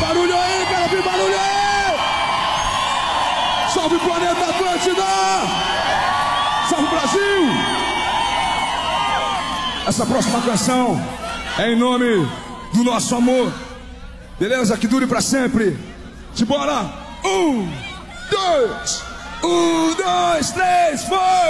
barulho aí, quero ouvir barulho aí! Salve planeta Atlântida! Salve Brasil! Essa próxima canção é em nome do nosso amor. Beleza? Que dure pra sempre. Simbora! 1, 2, 3, foi!